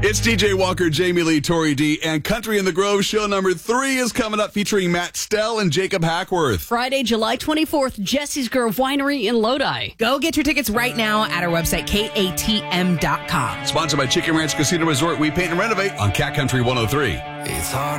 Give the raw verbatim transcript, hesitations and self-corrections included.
It's D J Walker, Jamie Lee, Tori D, and Country in the Grove show number three is coming up featuring Matt Stell and Jacob Hackworth. Friday, July twenty-fourth, Jesse's Grove Winery in Lodi. Go get your tickets right now at our website, K A T M dot com. Sponsored by Chicken Ranch Casino Resort. We paint and renovate on Cat Country one oh three. It's hard.